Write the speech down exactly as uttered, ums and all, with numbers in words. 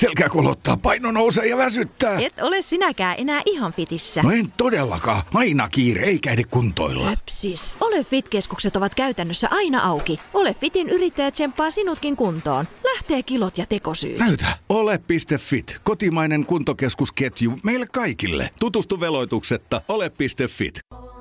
Selkä kolottaa, paino nousee ja väsyttää. Et ole sinäkään enää ihan fitissä. No en todellakaan. Aina kiire, eikä ehdi kuntoilla. Höpsis. Ole Fit-keskukset ovat käytännössä aina auki. Ole Fitin yrittäjä tsemppaa sinutkin kuntoon. Lähtee kilot ja tekosyyt. Näytä. Ole piste fit. Kotimainen kuntokeskusketju meille kaikille. Tutustu veloituksetta. Ole piste fit.